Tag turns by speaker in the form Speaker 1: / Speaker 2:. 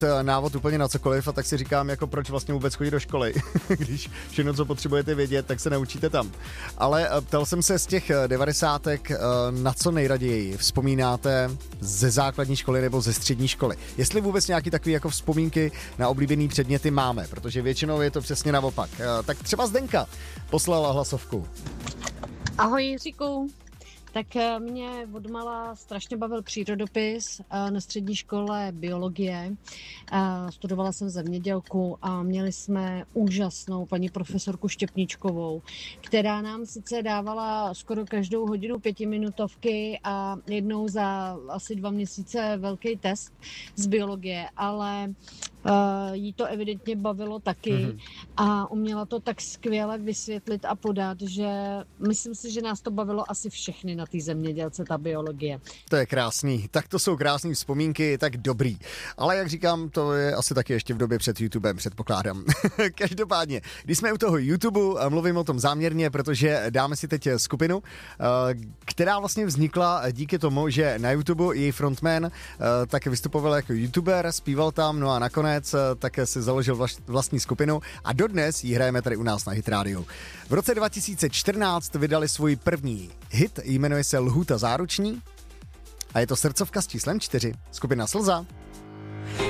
Speaker 1: návod úplně na cokoliv a tak si říkám, jako proč vlastně vůbec chodit do školy, když všechno, co potřebujete vědět, tak se naučíte tam. Ale ptal jsem se z těch 90. Na co nejraději vzpomínáte ze základní školy nebo ze střední školy. Jestli vůbec nějaký takový jako vzpomínky na oblíbený předměty máme, protože většinou je to přesně naopak. Tak třeba Zdenka poslala hlasovku.
Speaker 2: Ahoj Jiříku. Tak mě odmala strašně bavil přírodopis, na střední škole biologie, studovala jsem zemědělku a měli jsme úžasnou paní profesorku Štěpničkovou, která nám sice dávala skoro každou hodinu 5minutovky a jednou za asi 2 měsíce velký test z biologie, ale jí to evidentně bavilo taky a uměla to tak skvěle vysvětlit a podat, že myslím si, že nás to bavilo asi všechny na té zemědělce, ta biologie.
Speaker 1: To je krásný, tak to jsou krásný vzpomínky, tak dobrý. Ale jak říkám, to je asi taky ještě v době před YouTubem, předpokládám. Každopádně, když jsme u toho YouTube, mluvím o tom záměrně, protože dáme si teď skupinu, která vlastně vznikla díky tomu, že na YouTube její frontman tak vystupoval jako YouTuber, zpíval tam, no a nakonec tak si založil vlastní skupinu a dodnes ji hrajeme tady u nás na Hit Radio. V roce 2014 vydali svůj první hit, jmenuje se Lhůta záruční a je to srdcovka s číslem 4, skupina Slza.